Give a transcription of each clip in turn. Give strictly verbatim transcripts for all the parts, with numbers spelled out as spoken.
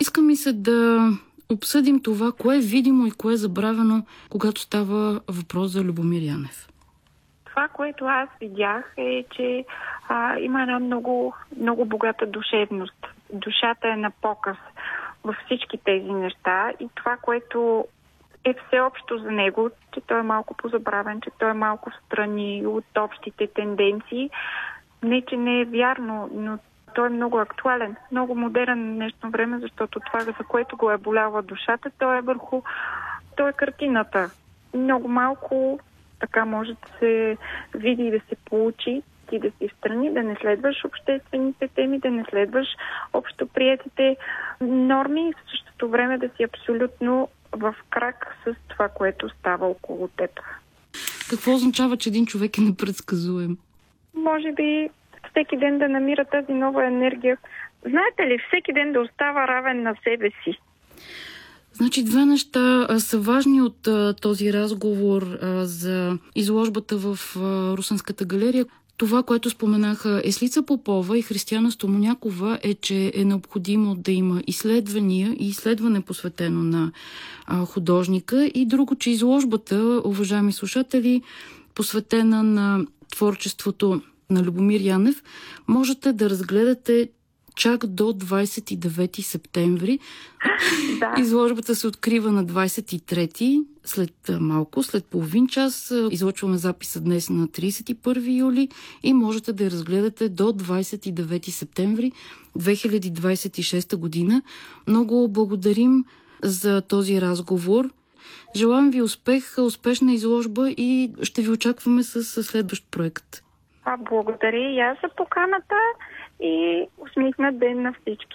Иска ми се да обсъдим това, кое е видимо и кое е забравено, когато става въпрос за Любомир Янев. Това, което аз видях, е, че а, има една много, много богата душевност. Душата е на показ във всички тези неща и това, което е всеобщо за него, че той е малко позабравен, че той е малко встрани от общите тенденции. Не, че не е вярно, но той е много актуален, много модерен в днешно време, защото това, за което го е боляла душата, той е върху... той е картината. Много малко така може да се види и да се получи, ти да си встрани, да не следваш обществените теми, да не следваш общоприетите норми и в същото време да си абсолютно в крак с това, което става около теб. Какво означава, че един човек е непредсказуем? Може би всеки ден да намира тази нова енергия. Знаете ли, всеки ден да остава равен на себе си. Значи две неща а, са важни от а, този разговор а, за изложбата в а, Русенската галерия. Това, което споменаха Еслица Попова и Християна Стомонякова, е, че е необходимо да има изследвания и изследване посветено на а, художника. И друго, че изложбата, уважаеми слушатели, посветена на творчеството на Любомир Янев, можете да разгледате чак до двадесет и девети септември. Да. Изложбата се открива на двадесет и трети, след малко, след половин час. Излъчваме записа днес на тридесет и първи юли и можете да я разгледате до двадесет и девети септември две хиляди двадесет и шеста година. Много благодарим за този разговор. Желаем ви успех, успешна изложба и ще ви очакваме с следващ проект. А, благодаря и аз за поканата и усмихнат ден на всички.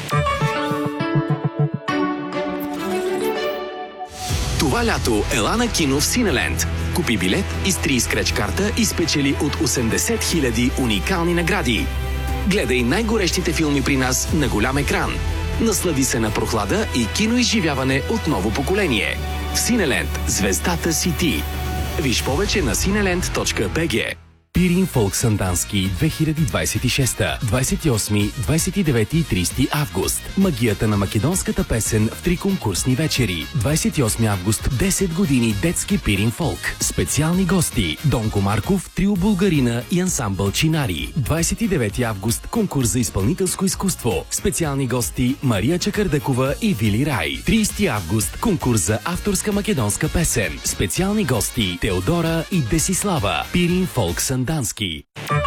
Това лято ела на кино в Синеленд. Купи билет, изтри скреч карта и спечели от осемдесет хиляди уникални награди. Гледай най-горещите филми при нас на голям екран. Наслади се на прохлада и киноизживяване от ново поколение. В Синеленд звездата си ти. Виж повече на синеленд точка би джи. Пирин Фолк Сандански две хиляди двадесет и шеста, двадесет и осми, двадесет и девети и тридесети август. Магията на македонската песен в три конкурсни вечери. двадесет и осми август, десет години детски Пирин Фолк. Специални гости: Донко Марков, Трио Булгарина и ансамбъл Чинари. двадесет и девети август, конкурс за изпълнителско изкуство. Специални гости: Мария Чакърдъкова и Вили Рай. тридесети август, конкурс за авторска македонска песен. Специални гости: Теодора и Десислава. Пирин Фолк Сандански. Дански.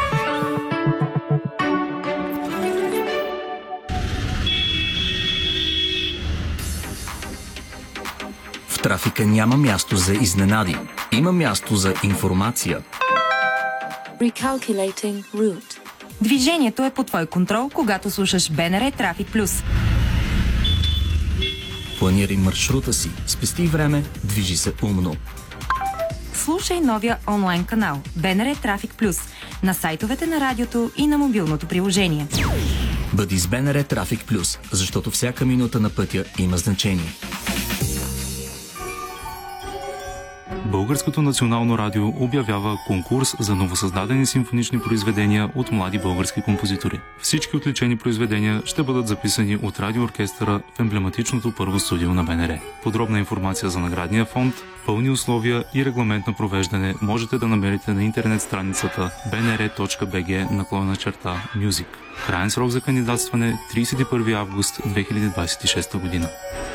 В трафика няма място за изненади. Има място за информация. Recalculating route. Движението е под твой контрол, когато слушаш БНР Трафик Плюс. Планирай маршрута си, спести време, движи се умно. Слушай новия онлайн канал БНР Трафик Плюс на сайтовете на радиото и на мобилното приложение. Бъди с БНР Трафик Плюс, защото всяка минута на пътя има значение. Българското национално радио обявява конкурс за новосъздадени симфонични произведения от млади български композитори. Всички отличени произведения ще бъдат записани от радиооркестъра в емблематичното първо студио на БНР. Подробна информация за наградния фонд, пълни условия и регламент на провеждане можете да намерите на интернет страницата бнр точка би джи наклонена черта Music. Краен срок за кандидатстване тридесет и първи август две хиляди двадесет и шеста година.